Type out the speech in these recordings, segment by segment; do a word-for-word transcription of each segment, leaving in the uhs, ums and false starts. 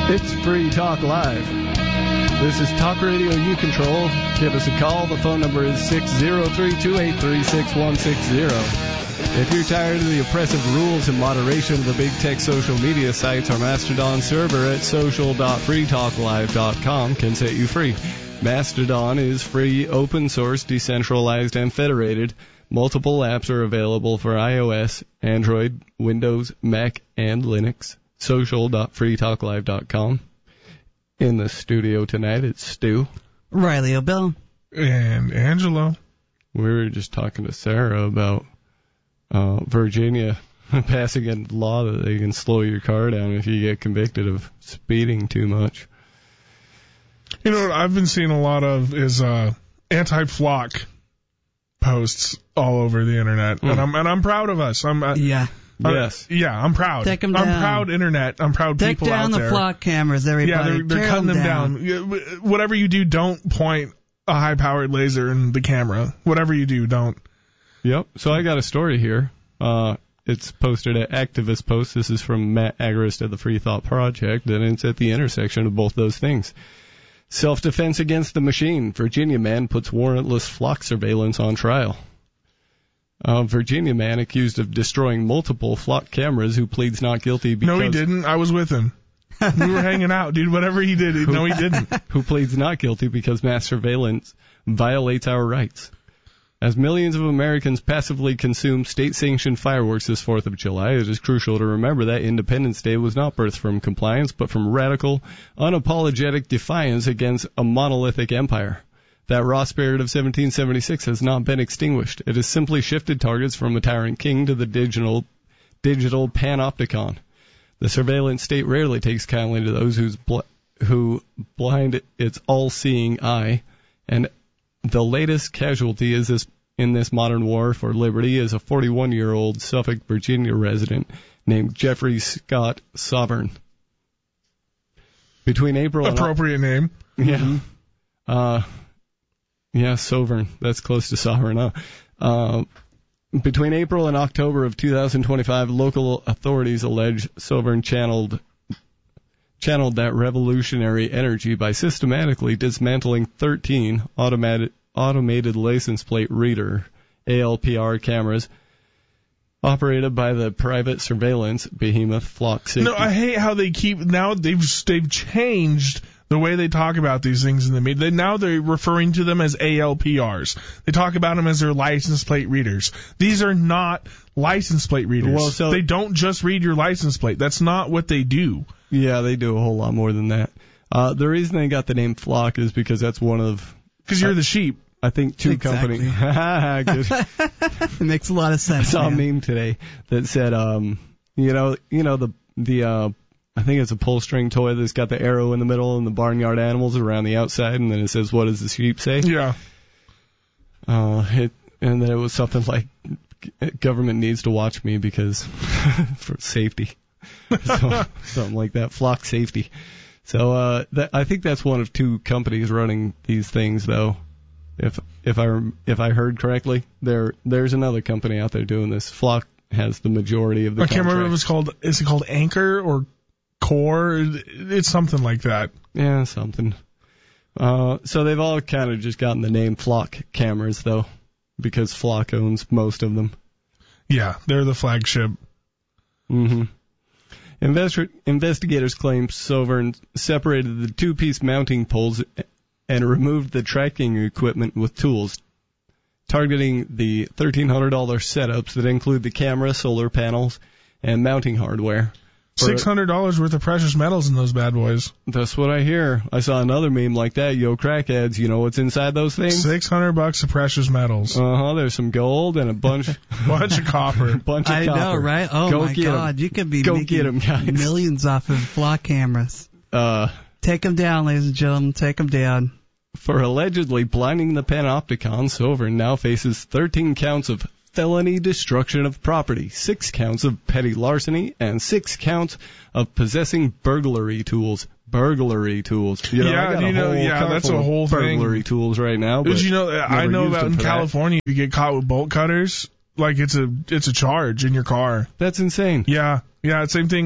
It's Free Talk Live. This is Talk Radio You Control. Give us a call. The phone number is six zero three, two eight three, six one six zero. If you're tired of the oppressive rules and moderation of the big tech social media sites, our Mastodon server at social dot free talk live dot com can set you free. Mastodon is free, open source, decentralized, and federated. Multiple apps are available for iOS, Android, Windows, Mac, and Linux. social dot free talk live dot com. In the studio tonight, it's Stu. Riley O'Bell. And Angelo. We were just talking to Sarah about uh, Virginia passing a law that they can slow your car down if you get convicted of speeding too much. You know what I've been seeing a lot of is uh, anti-flock posts all over the internet, mm. and I'm and I'm proud of us. I'm uh, yeah. Uh, yes. Yeah, I'm proud. Take them I'm down. proud internet. I'm proud Take people out there. Take down the flock cameras, everybody. Yeah, they're, they're Tear cutting them down. down. Whatever you do, don't point a high-powered laser in the camera. Whatever you do, don't. Yep. So I got a story here. Uh, it's posted at Activist Post. This is from Matt Agrist at the Free Thought Project, and it's at the intersection of both those things. Self-defense against the machine. Virginia man puts warrantless flock surveillance on trial. A Virginia man accused of destroying multiple flock cameras who pleads not guilty because... No, he didn't. I was with him. We were hanging out, dude. Whatever he did, who, no, he didn't. Who pleads not guilty because mass surveillance violates our rights. As millions of Americans passively consume state-sanctioned fireworks this fourth of July, it is crucial to remember that Independence Day was not birthed from compliance, but from radical, unapologetic defiance against a monolithic empire. That raw spirit of seventeen seventy-six has not been extinguished. It has simply shifted targets from the tyrant king to the digital, digital panopticon. The surveillance state rarely takes kindly to those who's bl- who blind its all-seeing eye, and the latest casualty is this in this modern war for liberty is a forty-one-year-old Suffolk, Virginia resident named Jeffrey Scott Sovereign. Between April and appropriate name. Yeah. Mm-hmm. Uh. Yeah, Sovereign. That's close to sovereign, huh? Uh, between April and October of two thousand twenty-five, local authorities allege Sovereign channeled channeled that revolutionary energy by systematically dismantling thirteen automated automated license plate reader A L P R cameras operated by the private surveillance behemoth Flock Safety. No, I hate how they keep now they've they've changed the way they talk about these things in the media. Now they're referring to them as A L P Rs. They talk about them as their license plate readers. These are not license plate readers. Well, so, they don't just read your license plate. That's not what they do. Yeah, they do a whole lot more than that. Uh, the reason they got the name Flock is because that's one of... Because you're uh, the sheep. I think two exactly. companies... It makes a lot of sense. I saw man. a meme today that said, um, you know, you know the the uh, I think it's a pull string toy that's got the arrow in the middle and the barnyard animals around the outside, and then it says, "What does the sheep say?" Yeah. Uh, it and then it was something like, "Government needs to watch me because for safety," so, something like that. Flock safety. So uh, that, I think that's one of two companies running these things, though. If if I if I heard correctly, there there's another company out there doing this. Flock has the majority of the. I can't contract. remember if it's called. Is it called Anchor or Core? It's something like that. Yeah, something. Uh, so they've all kind of just gotten the name Flock cameras, though, because Flock owns most of them. Yeah, they're the flagship. Mm-hmm. Invest- investigators claim Sovereign separated the two-piece mounting poles and removed the tracking equipment with tools, targeting the thirteen hundred dollars setups that include the camera, solar panels, and mounting hardware. six hundred dollars worth of precious metals in those bad boys. That's what I hear. I saw another meme like that. Yo, crackheads, you know what's inside those things? six hundred bucks of precious metals. Uh-huh, there's some gold and a bunch... bunch of copper. bunch of I copper. know, right? Oh, Go my get God. 'em. You could be Go making get 'em, guys. millions off of Flock cameras. Uh, Take them down, ladies and gentlemen. Take them down. For allegedly blinding the Panopticon, Sovereign now faces thirteen counts of felony destruction of property, six counts of petty larceny, and six counts of possessing burglary tools. Burglary tools. You know, yeah, I got you a know, whole yeah, car that's full a of whole burglary thing. tools right now. But But you know, I never know used about them in for that. California, if you get caught with bolt cutters, like it's a it's a charge in your car. That's insane. Yeah, yeah, same thing.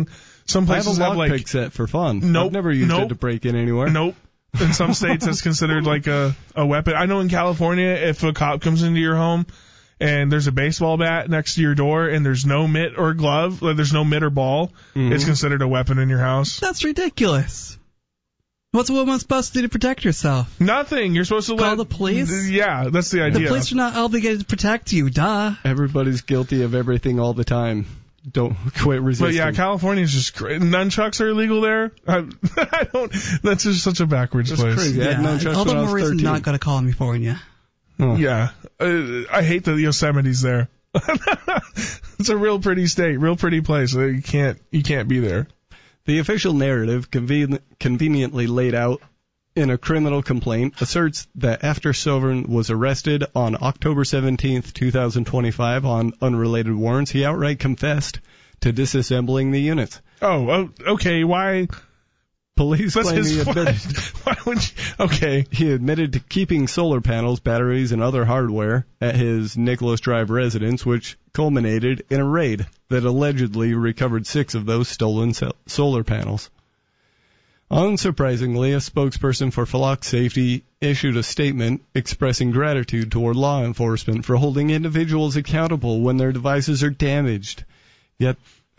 Some I have a places have, like lockpick set for fun. Nope, I've never used nope, it to break in anywhere. Nope. In some states, that's considered like a, a weapon. I know in California, if a cop comes into your home and there's a baseball bat next to your door and there's no mitt or glove, like there's no mitt or ball, mm-hmm. it's considered a weapon in your house. That's ridiculous. What's a woman supposed to do to protect herself? Nothing. You're supposed to call let, the police? Yeah, that's the idea. The police are not obligated to protect you, duh. Everybody's guilty of everything all the time. Don't quit resisting. But yeah, California's just crazy. Nunchucks are illegal there. I, I don't. That's just such a backwards that's place. Crazy. Yeah, I had nunchucks all the when I more was reason thirteen. not go to California. Oh. Yeah, uh, I hate the Yosemite's there. It's a real pretty state, real pretty place. You can't, you can't be there. The official narrative, conven- conveniently laid out in a criminal complaint, asserts that after Sovereign was arrested on October seventeenth, twenty twenty-five on unrelated warrants, he outright confessed to disassembling the units. Oh, oh okay. Why? Police That's claim his he admitted, Why would you? Okay. he admitted to keeping solar panels, batteries, and other hardware at his Nicholas Drive residence, which culminated in a raid that allegedly recovered six of those stolen so- solar panels. Unsurprisingly, a spokesperson for Flock Safety issued a statement expressing gratitude toward law enforcement for holding individuals accountable when their devices are damaged. Yet,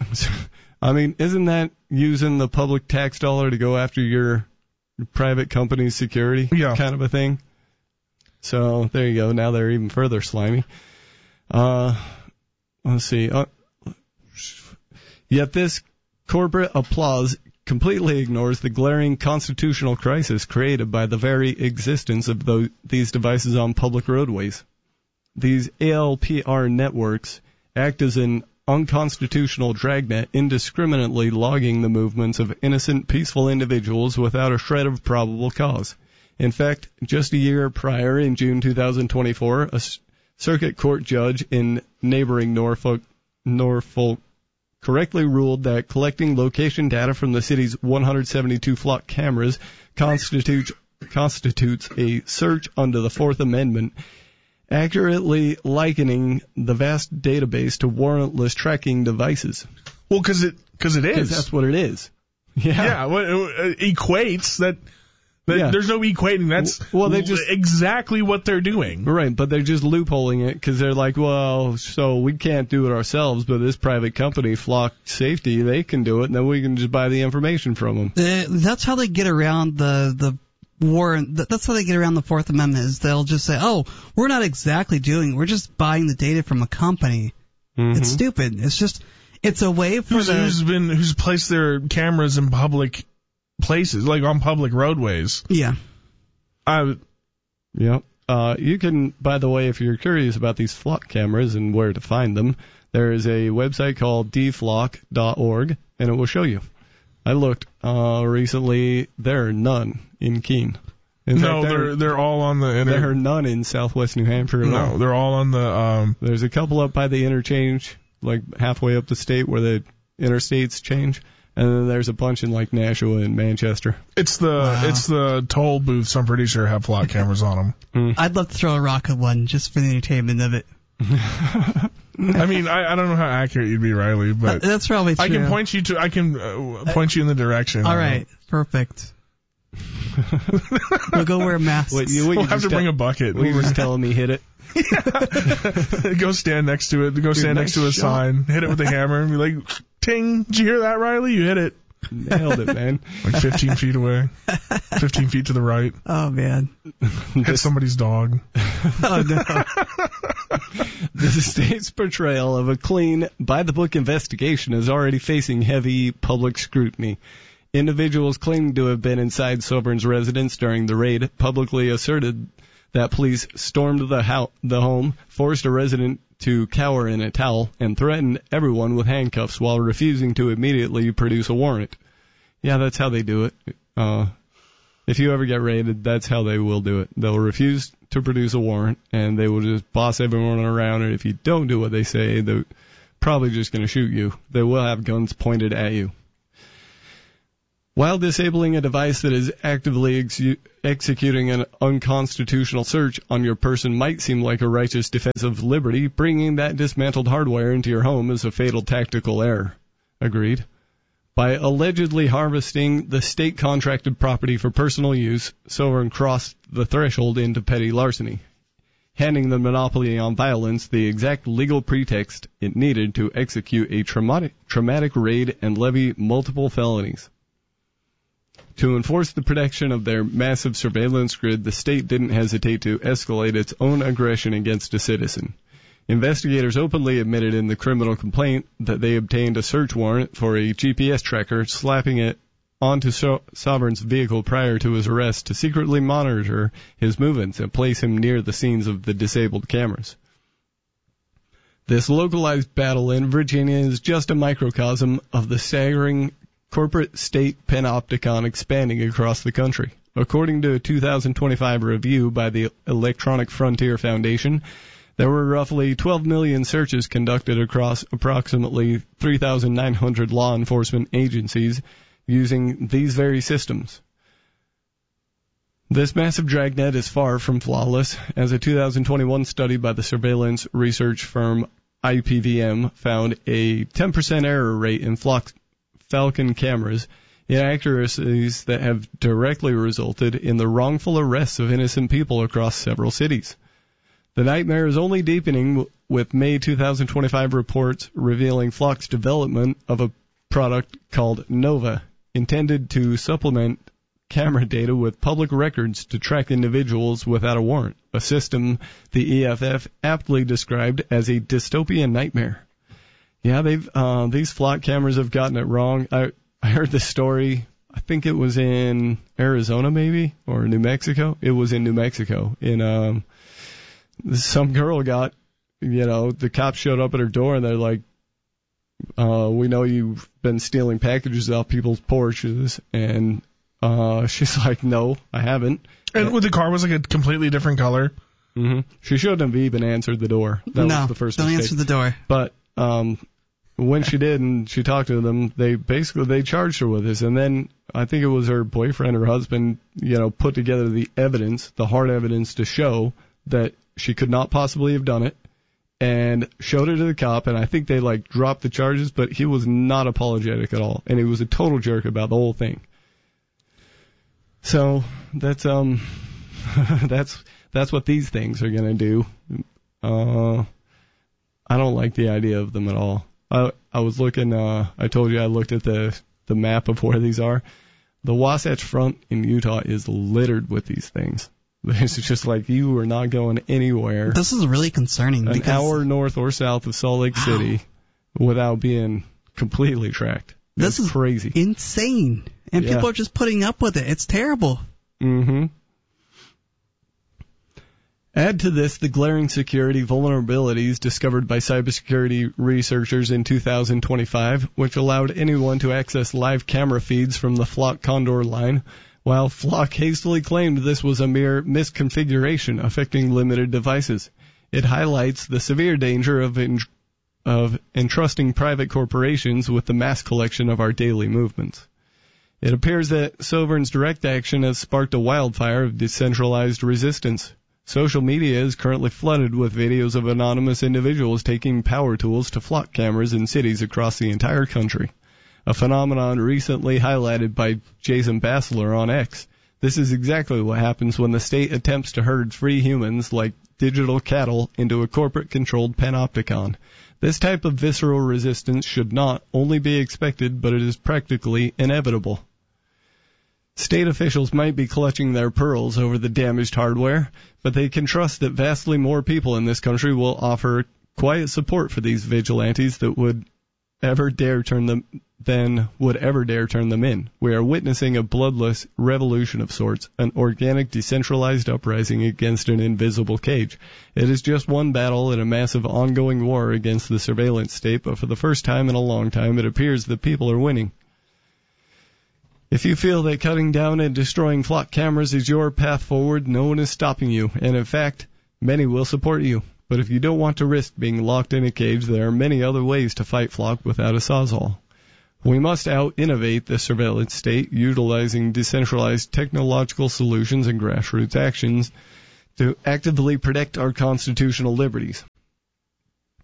I mean, isn't that using the public tax dollar to go after your private company's security yeah. kind of a thing? So there you go. Now they're even further slimy. Uh, let's see. Uh, yet this corporate applause completely ignores the glaring constitutional crisis created by the very existence of the, these devices on public roadways. These A L P R networks act as an unconstitutional dragnet, indiscriminately logging the movements of innocent, peaceful individuals without a shred of probable cause. In fact, just a year prior, in June twenty twenty-four, a circuit court judge in neighboring Norfolk, Norfolk correctly ruled that collecting location data from the city's one hundred seventy-two flock cameras constitutes constitutes a search under the Fourth Amendment, accurately likening the vast database to warrantless tracking devices. Well, because it because it is. 'Cause that's what it is. Yeah. Yeah. Well, it equates that. That Yeah. There's no equating. That's well, they just exactly what they're doing. Right, but they're just loopholing it because they're like, well, so we can't do it ourselves, but this private company, Flock Safety, they can do it, and then we can just buy the information from them. Uh, that's how they get around the the warrant. That's how they get around the Fourth Amendment. Is they'll just say, oh, we're not exactly doing it. We're just buying the data from a company. Mm-hmm. It's stupid. It's just it's a way for who's, the who's been who's placed their cameras in public places, like on public roadways. Yeah. I, Yep. Uh, you can, by the way, if you're curious about these flock cameras and where to find them, there is a website called d flock dot org, and it will show you. I looked uh, recently. There are none in Keene. In no, fact, they're there, they're all on the inter- there are none in Southwest New Hampshire at no, all. they're all on the um. There's a couple up by the interchange, like halfway up the state where the interstates change. And then there's a bunch in like Nashua and Manchester. It's the Wow. it's the toll booths. I'm pretty sure have flock cameras on them. Mm. I'd love to throw a rock at one just for the entertainment of it. I mean, I, I don't know how accurate you'd be, Riley, but That's probably true. I can point you to I can uh, point you in the direction. All right, perfect. We'll go wear masks. What, you, what, We'll you have just to bring tell- a bucket. What, you just telling me hit it? Go stand next to it. Go stand nice next to a shot. sign. Hit it with a hammer and be like, ting. Did you hear that, Riley? You hit it. Nailed it, man. Like fifteen feet away. fifteen feet to the right. Oh man. Hit somebody's dog. Oh no. The state's portrayal of a clean, by-the-book investigation is already facing heavy public scrutiny. Individuals claiming to have been inside Sobern's residence during the raid publicly asserted that police stormed the, ho- the home, forced a resident to cower in a towel, and threatened everyone with handcuffs while refusing to immediately produce a warrant. Yeah, that's how they do it. Uh, if you ever get raided, that's how they will do it. They'll refuse to produce a warrant, and they will just boss everyone around, and if you don't do what they say, they're probably just going to shoot you. They will have guns pointed at you. While disabling a device that is actively ex- executing an unconstitutional search on your person might seem like a righteous defense of liberty, bringing that dismantled hardware into your home is a fatal tactical error. Agreed. By allegedly harvesting the state-contracted property for personal use, Sovern crossed the threshold into petty larceny, handing the monopoly on violence the exact legal pretext it needed to execute a traumatic, traumatic raid and levy multiple felonies. To enforce the protection of their massive surveillance grid, the state didn't hesitate to escalate its own aggression against a citizen. Investigators openly admitted in the criminal complaint that they obtained a search warrant for a G P S tracker, slapping it onto so- Sovern's vehicle prior to his arrest to secretly monitor his movements and place him near the scenes of the disabled cameras. This localized battle in Virginia is just a microcosm of the staggering corporate state panopticon expanding across the country. According to a two thousand twenty-five review by the Electronic Frontier Foundation, there were roughly twelve million searches conducted across approximately three thousand nine hundred law enforcement agencies using these very systems. This massive dragnet is far from flawless, as a two thousand twenty-one study by the surveillance research firm I P V M found a ten percent error rate in Flock Falcon cameras, inaccuracies that have directly resulted in the wrongful arrests of innocent people across several cities. The nightmare is only deepening with May two thousand twenty-five reports revealing Flock's development of a product called Nova, intended to supplement camera data with public records to track individuals without a warrant, a system the E F F aptly described as a dystopian nightmare. Yeah, they've uh, these Flock cameras have gotten it wrong. I I heard this story. I think it was in Arizona, maybe, or New Mexico. It was in New Mexico. In um. Some girl got, you know, the cops showed up at her door and they're like, uh, we know you've been stealing packages off people's porches. And uh, she's like, no, I haven't. And the car was like a completely different color. Mm-hmm. She shouldn't have even answered the door. That no, was the first don't mistake. answer the door. But um, when she did and she talked to them, they basically, they charged her with this. And then I think it was her boyfriend or husband, you know, put together the evidence, the hard evidence to show that she could not possibly have done it, and showed it to the cop, and I think they, like, dropped the charges, but he was not apologetic at all, and he was a total jerk about the whole thing. So, that's, um, that's, that's what these things are gonna do. Uh, I don't like the idea of them at all. I, I was looking, uh, I told you I looked at the, the map of where these are. The Wasatch Front in Utah is littered with these things. It's just like you are not going anywhere. This is really concerning. An because hour north or south of Salt Lake City wow. without being completely tracked. It's this is crazy. Insane. And yeah. people are just putting up with it. It's terrible. Mm-hmm. Add to this the glaring security vulnerabilities discovered by cybersecurity researchers in two thousand twenty-five, which allowed anyone to access live camera feeds from the Flock Condor line, while Flock hastily claimed this was a mere misconfiguration affecting limited devices. It highlights the severe danger of en- of entrusting private corporations with the mass collection of our daily movements. It appears that Sovern's direct action has sparked a wildfire of decentralized resistance. Social media is currently flooded with videos of anonymous individuals taking power tools to Flock cameras in cities across the entire country, a phenomenon recently highlighted by Jason Bassler on X. This is exactly what happens when the state attempts to herd free humans like digital cattle into a corporate-controlled panopticon. This type of visceral resistance should not only be expected, but it is practically inevitable. State officials might be clutching their pearls over the damaged hardware, but they can trust that vastly more people in this country will offer quiet support for these vigilantes that would ever dare turn them than would ever dare turn them in. We are witnessing a bloodless revolution of sorts, an organic decentralized uprising against an invisible cage. It is just one battle in a massive ongoing war against the surveillance state, but for the first time in a long time it appears that people are winning. If you feel that cutting down and destroying Flock cameras is your path forward, no one is stopping you, and in fact, many will support you. But if you don't want to risk being locked in a cage, there are many other ways to fight Flock without a sawzall. We must out-innovate the surveillance state, utilizing decentralized technological solutions and grassroots actions to actively protect our constitutional liberties.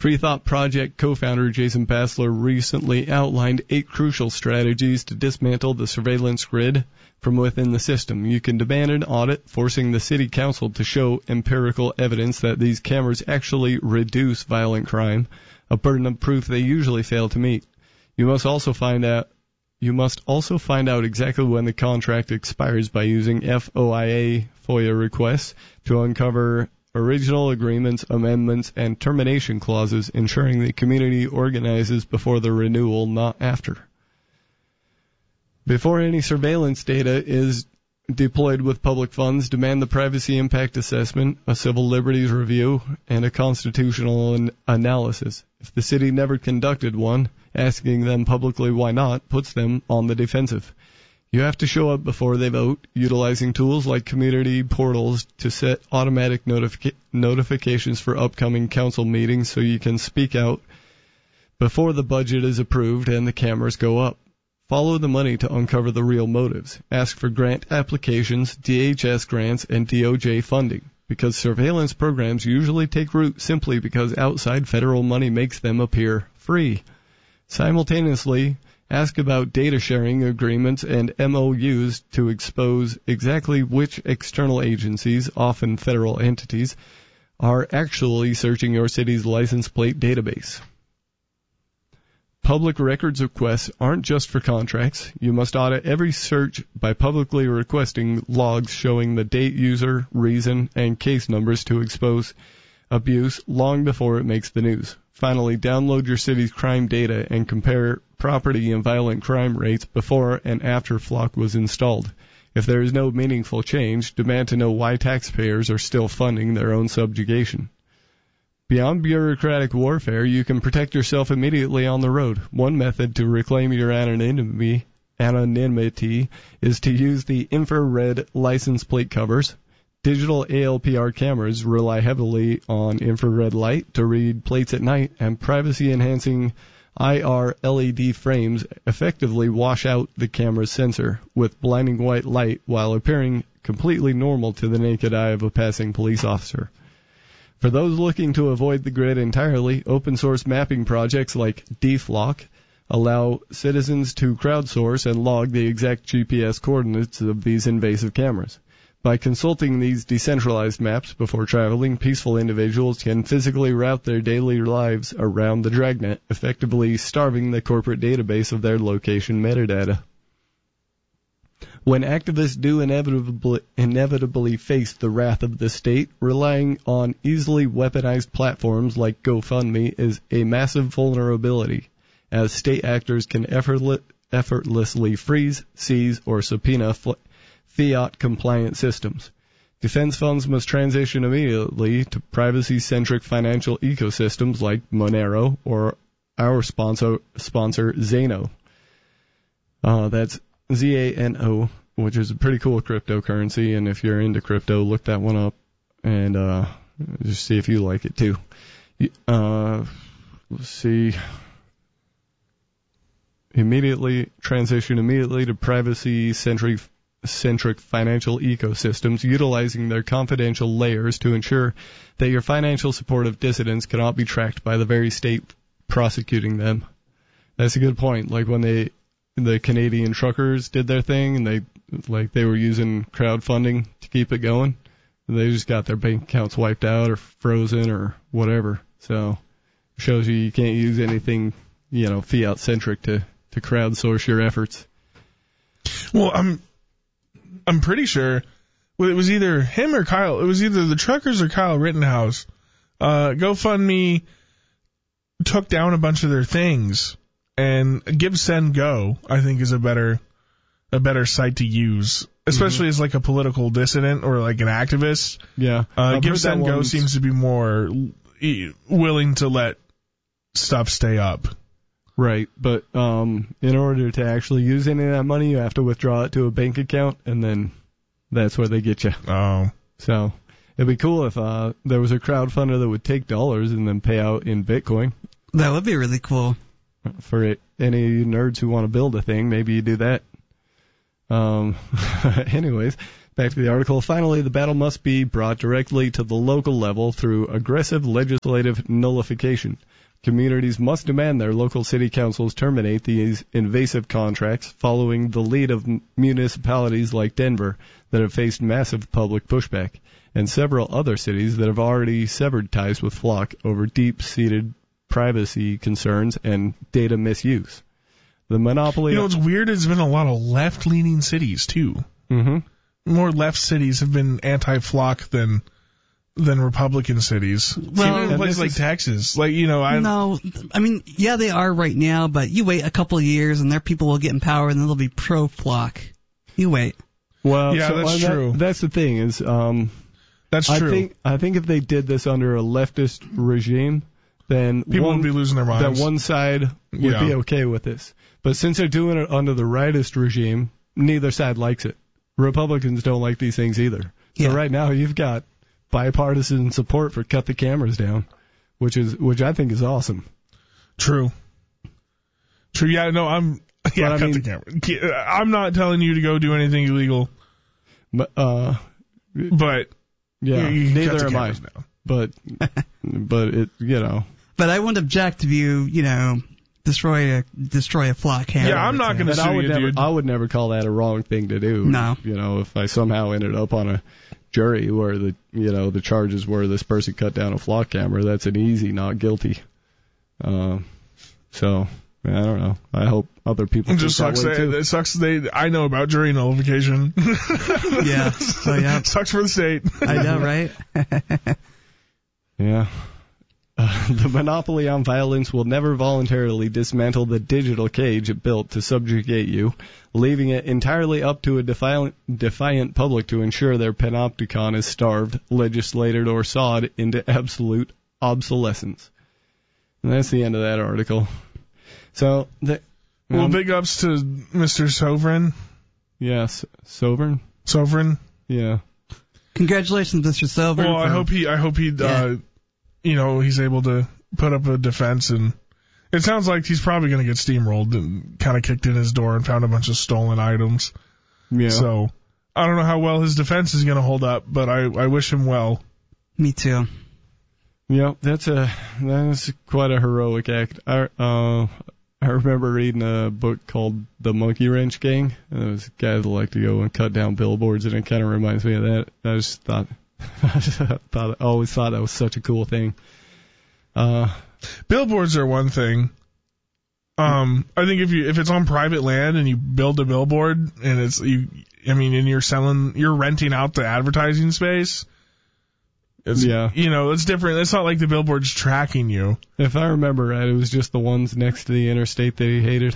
Free Thought Project co-founder Jason Bassler recently outlined eight crucial strategies to dismantle the surveillance grid from within the system. You can demand an audit, forcing the city council to show empirical evidence that these cameras actually reduce violent crime, a burden of proof they usually fail to meet. You must also find out You must also find out exactly when the contract expires by using F O I A FOIA requests to uncover original agreements, amendments, and termination clauses, ensuring the community organizes before the renewal, not after. Before any surveillance data is deployed with public funds, demand the privacy impact assessment, a civil liberties review, and a constitutional an- analysis. If the city never conducted one, asking them publicly why not puts them on the defensive. You have to show up before they vote, utilizing tools like community portals to set automatic notific- notifications for upcoming council meetings so you can speak out before the budget is approved and the cameras go up. Follow the money to uncover the real motives. Ask for grant applications, D H S grants, and D O J funding, because surveillance programs usually take root simply because outside federal money makes them appear free. Simultaneously, ask about data sharing agreements and M O Us to expose exactly which external agencies, often federal entities, are actually searching your city's license plate database. Public records requests aren't just for contracts. You must audit every search by publicly requesting logs showing the date, user, reason, and case numbers to expose abuse long before it makes the news. Finally, download your city's crime data and compare property and violent crime rates before and after Flock was installed. If there is no meaningful change, demand to know why taxpayers are still funding their own subjugation. Beyond bureaucratic warfare, you can protect yourself immediately on the road. One method to reclaim your anonymity, anonymity is to use the infrared license plate covers. Digital A L P R cameras rely heavily on infrared light to read plates at night, and privacy-enhancing I R L E D frames effectively wash out the camera's sensor with blinding white light while appearing completely normal to the naked eye of a passing police officer. For those looking to avoid the grid entirely, open-source mapping projects like D Flock allow citizens to crowdsource and log the exact G P S coordinates of these invasive cameras. By consulting these decentralized maps before traveling, peaceful individuals can physically route their daily lives around the dragnet, effectively starving the corporate database of their location metadata. When activists do inevitably, inevitably face the wrath of the state, relying on easily weaponized platforms like GoFundMe is a massive vulnerability, as state actors can effortless, effortlessly freeze, seize, or subpoena fl- fiat-compliant systems. Defense funds must transition immediately to privacy-centric financial ecosystems like Monero or our sponsor, sponsor Zano. Uh, that's Z A N O, which is a pretty cool cryptocurrency, and if you're into crypto, look that one up and uh, just see if you like it too. Uh, let's see. Immediately transition immediately to privacy-centric centric financial ecosystems, utilizing their confidential layers to ensure that your financial support of dissidents cannot be tracked by the very state prosecuting them. That's a good point. Like when they, the Canadian truckers did their thing, and they, like they were using crowdfunding to keep it going, and they just got their bank accounts wiped out or frozen or whatever. So it shows you you can't use anything, you know, fiat centric to to crowdsource your efforts. Well, I'm. I'm pretty sure well, it was either him or Kyle. It was either the truckers or Kyle Rittenhouse. Uh, GoFundMe took down a bunch of their things, and Give Send Go, I think, is a better a better site to use, especially mm-hmm. as like a political dissident or like an activist. Yeah, uh, Give Send Go seems to be more willing to let stuff stay up. Right, but um, in order to actually use any of that money, you have to withdraw it to a bank account, and then that's where they get you. Oh. So it'd be cool if uh, there was a crowdfunder that would take dollars and then pay out in Bitcoin. That would be really cool. For it, any nerds who want to build a thing, maybe you do that. Um, anyways, Back to the article. Finally, the battle must be brought directly to the local level through aggressive legislative nullification. Communities must demand their local city councils terminate these invasive contracts, following the lead of municipalities like Denver that have faced massive public pushback, and several other cities that have already severed ties with Flock over deep-seated privacy concerns and data misuse. The monopoly... You know, what's weird is there's been a lot of left-leaning cities, too. Mm-hmm. More left cities have been anti-Flock than than Republican cities. Well, even in places like is, Texas, like you know, I no, I mean, yeah, they are right now, but you wait a couple of years and their people will get in power and then they'll be pro-Flock. You wait. Well, yeah, so, that's uh, true. That, that's the thing is, um, that's I true. think I think if they did this under a leftist regime, then people one, would be losing their minds. That one side would Yeah. be okay with this. But since they're doing it under the rightist regime, neither side likes it. Republicans don't like these things either. So Yeah. right now you've got bipartisan support for cut the cameras down, which is which I think is awesome. True. True. Yeah. No. I'm. Yeah. But I cut mean- the camera. I'm not telling you to go do anything illegal, But uh, but yeah, you, you can neither cut the am I. cameras down. But but it you know. But I wouldn't object if you, you know, destroy a destroy a Flock camera. Yeah, I'm not or gonna And sue I would you, never, dude. I would never call that a wrong thing to do. No. You know, if I somehow ended up on a jury where the, you know, the charges were this person cut down a Flock camera, that's an easy not guilty. Uh, so, I don't know. I hope other people It think just that sucks. way They, too. it sucks. They. I know about jury nullification. Yeah. Oh, yeah. Sucks for the state. I know, right? Yeah. Uh, the monopoly on violence will never voluntarily dismantle the digital cage it built to subjugate you, leaving it entirely up to a defiant, defiant public to ensure their panopticon is starved, legislated, or sawed into absolute obsolescence. And that's the end of that article. So, the, Well, um, big ups to Mister Sovereign. yes, Sovereign. Sovereign. Yeah. Congratulations, Mister Silver. Well, I for- hope he. I hope he. Uh, Yeah. You know, he's able to put up a defense, and it sounds like he's probably going to get steamrolled and kind of kicked in his door and found a bunch of stolen items. Yeah. So I don't know how well his defense is going to hold up, but I, I wish him well. Me too. Yeah, that's a that's quite a heroic act. I uh I remember reading a book called The Monkey Wrench Gang. And it was guys that like to go and cut down billboards, and it kind of reminds me of that. I just thought, I just thought, I always thought that was such a cool thing. Uh, Billboards are one thing. Um, I think if you if it's on private land and you build a billboard and it's you, I mean, and you're selling, you're renting out the advertising space. It's, Yeah. You know, it's different. It's not like the billboard's tracking you. if I remember right, it was just the ones next to the interstate that he hated.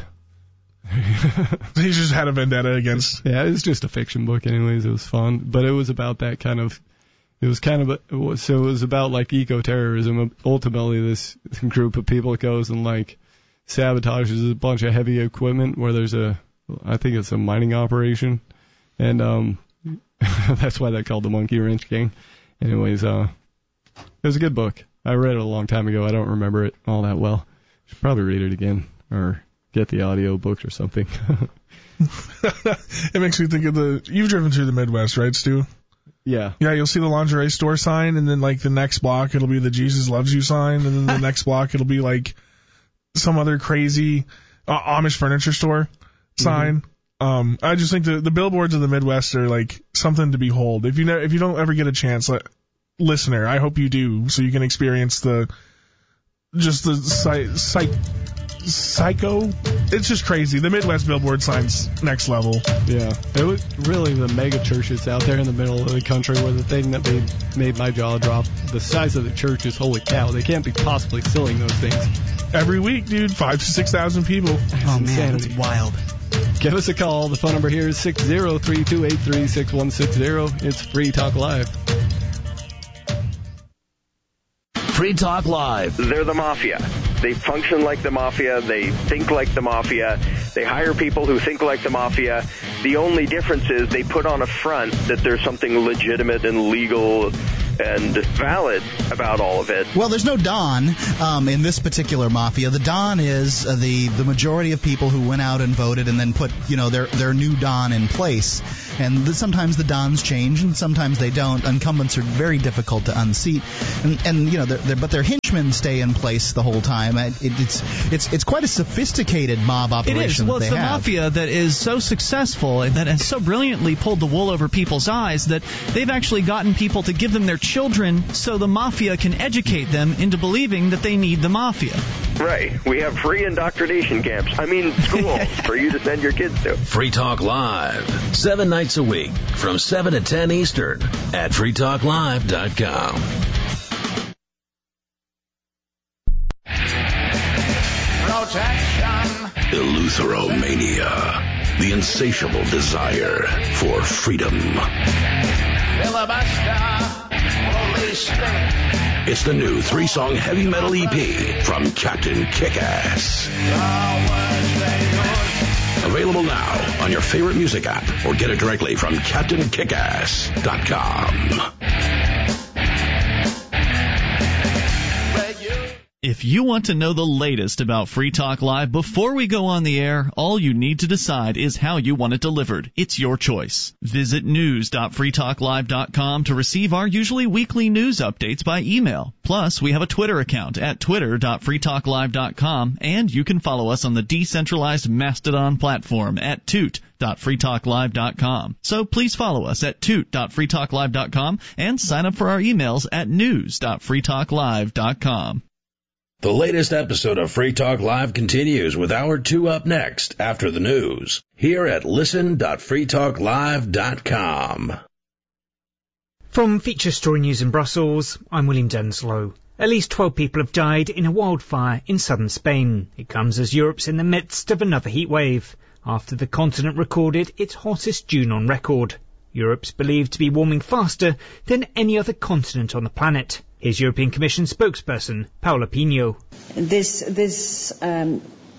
He just had a vendetta against. Yeah, it was just a fiction book anyways. It was fun, but it was about that kind of, it was kind of, a, it was, so it was about like eco-terrorism. Ultimately, this group of people goes and like sabotages a bunch of heavy equipment where there's a, I think it's a mining operation. And, um, that's why they called the Monkey Wrench Gang. Anyways, uh, it was a good book. I read it a long time ago. I don't remember it all that well. Should probably read it again or get the audio book or something. It makes me think of the. You've driven through the Midwest, right, Stu? Yeah. Yeah, you'll see the lingerie store sign, and then like the next block it'll be the Jesus loves you sign, and then the next block it'll be like some other crazy uh, Amish furniture store sign. Um, I just think the the billboards of the Midwest are like something to behold. If you know, if you don't ever get a chance, like, listener, I hope you do, so you can experience the just the psych, psych, psycho. It's just crazy. The Midwest billboard signs next level. Yeah, it was really the mega churches out there in the middle of the country were the thing that made made my jaw drop. The size of the churches, holy cow, they can't be possibly selling those things. Every week, dude, five to six thousand people. Oh man, insanity. that's wild. Give us a call. The phone number here is six zero three two eight three six one six zero. It's Free Talk Live. Free Talk Live. They're the mafia. They function like the mafia. They think like the mafia. They hire people who think like the mafia. The only difference is they put on a front that there's something legitimate and legal and valid about all of it. Well, there's no Don um, in this particular mafia. The Don is uh, the the majority of people who went out and voted and then put, you know, their their new Don in place. and the, sometimes the Dons change, and sometimes they don't. Incumbents are very difficult to unseat, and, and you know, they're, they're, but their henchmen stay in place the whole time. It, it's it's it's quite a sophisticated mob operation. It is. Well, that it's they the have. mafia that is so successful and that has so brilliantly pulled the wool over people's eyes that they've actually gotten people to give them their children so the mafia can educate them into believing that they need the mafia. Right. We have free indoctrination camps. I mean, schools for you to send your kids to. Free Talk Live, seven nights a week from seven to ten Eastern at free talk live dot com. Eleutheromania, the insatiable desire for freedom. It's the new three-song heavy metal E P from Captain Kickass. Available now on your favorite music app or get it directly from captain kickass dot com. If you want to know the latest about Free Talk Live before we go on the air, all you need to decide is how you want it delivered. It's your choice. Visit news dot free talk live dot com to receive our usually weekly news updates by email. Plus, we have a Twitter account at twitter dot free talk live dot com, and you can follow us on the decentralized Mastodon platform at toot dot free talk live dot com. So please follow us at toot dot free talk live dot com and sign up for our emails at news dot free talk live dot com. The latest episode of Free Talk Live continues with Hour two up next after the news here at listen dot free talk live dot com. From Feature Story News in Brussels, I'm William Denslow. At least twelve people have died in a wildfire in southern Spain. It comes as Europe's in the midst of another heat wave, after the continent recorded its hottest June on record. Europe's believed to be warming faster than any other continent on the planet. Here's European Commission spokesperson Paula Pino. This, this um,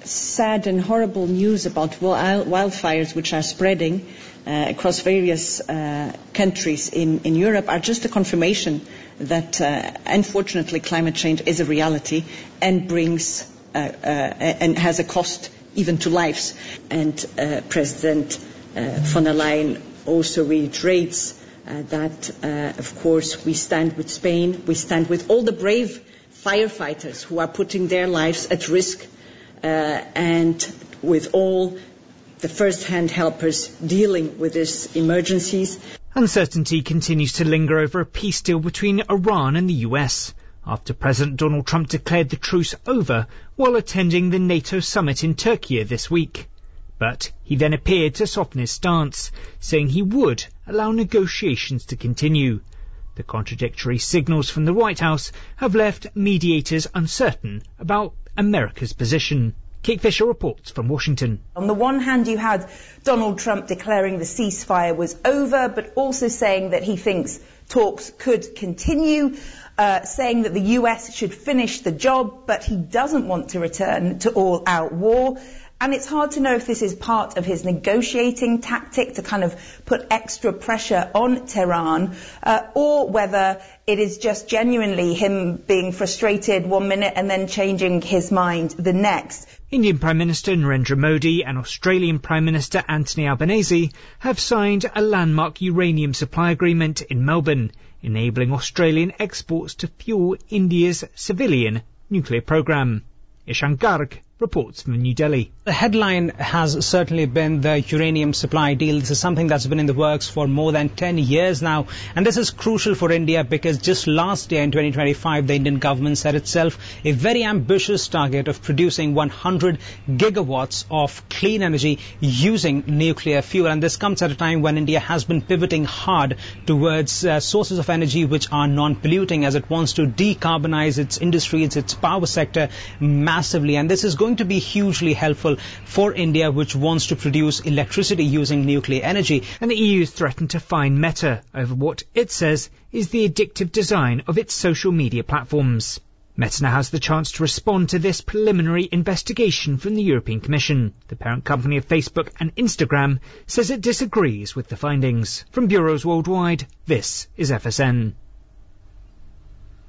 sad and horrible news about wild, wildfires which are spreading uh, across various uh, countries in, in Europe are just a confirmation that, uh, unfortunately, climate change is a reality and brings uh, uh, and has a cost even to lives. And uh, President uh, von der Leyen also reiterates Uh, that, uh, of course, we stand with Spain, we stand with all the brave firefighters who are putting their lives at risk, uh, and with all the first-hand helpers dealing with these emergencies. Uncertainty continues to linger over a peace deal between Iran and the U S after President Donald Trump declared the truce over while attending the NATO summit in Turkey this week. But he then appeared to soften his stance, saying he would allow negotiations to continue. The contradictory signals from the White House have left mediators uncertain about America's position. Kate Fisher reports from Washington. On the one hand, you had Donald Trump declaring the ceasefire was over, but also saying that he thinks talks could continue, uh, saying that the U S should finish the job, but he doesn't want to return to all-out war. And it's hard to know if this is part of his negotiating tactic to kind of put extra pressure on Tehran, uh, or whether it is just genuinely him being frustrated one minute and then changing his mind the next. Indian Prime Minister Narendra Modi and Australian Prime Minister Anthony Albanese have signed a landmark uranium supply agreement in Melbourne, enabling Australian exports to fuel India's civilian nuclear program. Ishan Garg reports from New Delhi. The headline has certainly been the uranium supply deal. This is something that's been in the works for more than ten years now. And this is crucial for India because just last year in twenty twenty-five, the Indian government set itself a very ambitious target of producing one hundred gigawatts of clean energy using nuclear fuel. And this comes at a time when India has been pivoting hard towards uh, sources of energy which are non-polluting as it wants to decarbonize its industries, its power sector massively. And this is going to be hugely helpful for India, which wants to produce electricity using nuclear energy. And the E U has threatened to fine Meta over what it says is the addictive design of its social media platforms. Meta now has the chance to respond to this preliminary investigation from the European Commission. The parent company of Facebook and Instagram says it disagrees with the findings. From bureaus worldwide, this is F S N.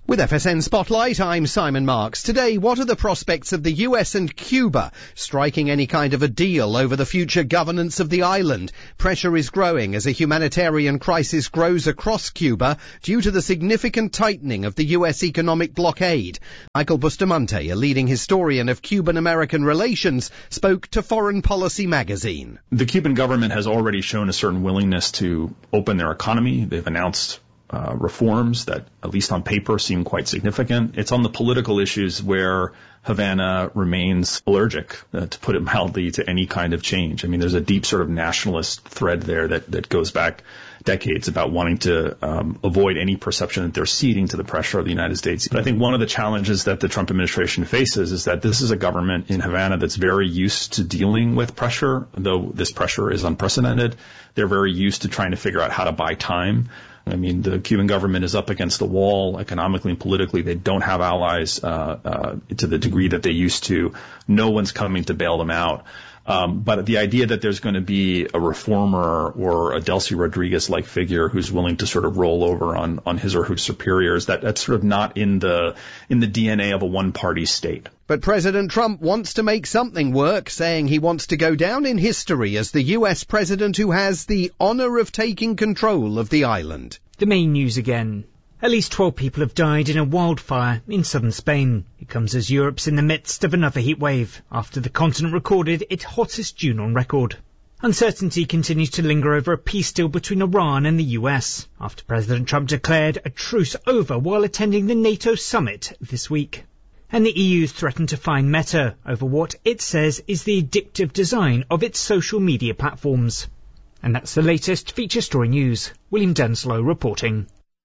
With F S N Spotlight, I'm Simon Marks. Today, what are the prospects of the U S and Cuba striking any kind of a deal over the future governance of the island? Pressure is growing as a humanitarian crisis grows across Cuba due to the significant tightening of the U S economic blockade. Michael Bustamante, a leading historian of Cuban-American relations, spoke to Foreign Policy magazine. The Cuban government has already shown a certain willingness to open their economy. They've announced Uh, reforms that, at least on paper, seem quite significant. It's on the political issues where Havana remains allergic, uh, to put it mildly, to any kind of change. I mean, there's a deep sort of nationalist thread there that, that goes back decades about wanting to um, avoid any perception that they're ceding to the pressure of the United States. But I think one of the challenges that the Trump administration faces is that this is a government in Havana that's very used to dealing with pressure, though this pressure is unprecedented. They're very used to trying to figure out how to buy time. I mean, the Cuban government is up against the wall economically and politically. They don't have allies uh, uh, to the degree that they used to. No one's coming to bail them out. Um, but the idea that there's going to be a reformer or a Delcy Rodriguez-like figure who's willing to sort of roll over on, on his or her superiors, that, that's sort of not in the in the D N A of a one-party state. But President Trump wants to make something work, saying he wants to go down in history as the U S president who has the honor of taking control of the island. The main news again. At least twelve people have died in a wildfire in southern Spain. It comes as Europe's in the midst of another heat wave, after the continent recorded its hottest June on record. Uncertainty continues to linger over a peace deal between Iran and the U S, after President Trump declared a truce over while attending the NATO summit this week. And the E U's threatened to fine Meta over what it says is the addictive design of its social media platforms. And that's the latest feature story news. William Denslow reporting.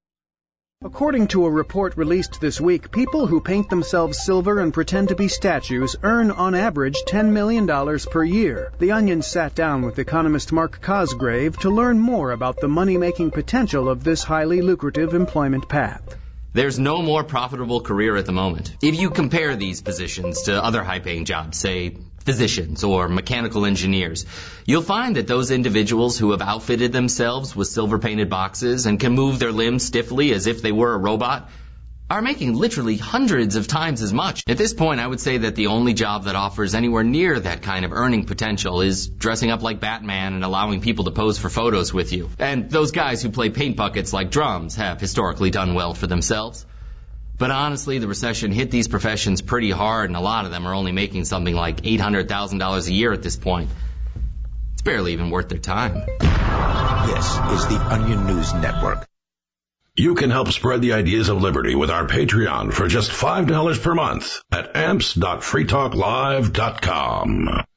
According to a report released this week, people who paint themselves silver and pretend to be statues earn, on average, ten million dollars per year. The Onion sat down with economist Mark Cosgrave to learn more about the money-making potential of this highly lucrative employment path. There's no more profitable career at the moment. If you compare these positions to other high-paying jobs, say physicians or mechanical engineers, you'll find that those individuals who have outfitted themselves with silver-painted boxes and can move their limbs stiffly as if they were a robot are making literally hundreds of times as much. At this point, I would say that the only job that offers anywhere near that kind of earning potential is dressing up like Batman and allowing people to pose for photos with you. And those guys who play paint buckets like drums have historically done well for themselves. But honestly, the recession hit these professions pretty hard, and a lot of them are only making something like eight hundred thousand dollars a year at this point. It's barely even worth their time. This is the Onion News Network. You can help spread the ideas of liberty with our Patreon for just five dollars per month at amps dot free talk live dot com.